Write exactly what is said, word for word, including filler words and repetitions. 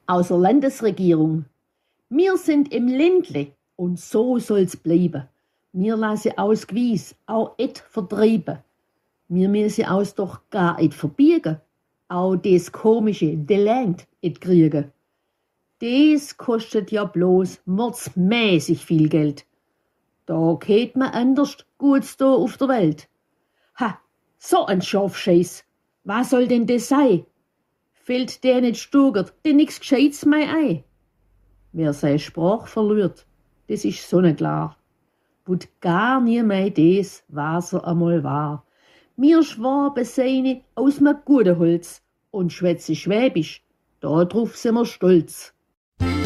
aus der Landesregierung. Wir sind im Ländle und so soll's bleiben. Wir lassen aus Gwies auch et vertreiben. Wir müssen aus doch gar et verbiegen, auch des komische de Land et kriegen. Des kostet ja bloß mordsmäßig viel Geld. Da geht man anders Guts da auf der Welt. Ha, so ein Schafscheiß. Was soll denn das sein? Fällt der nicht stugert, denn nix Gescheites mehr ein. Wer seine Sprach verliert, das ist sonnenklar. Wut gar nie mehr des, was er einmal war. Mir Schwaben seine aus m guten Holz und schwätze Schwäbisch, da drauf sind wir stolz.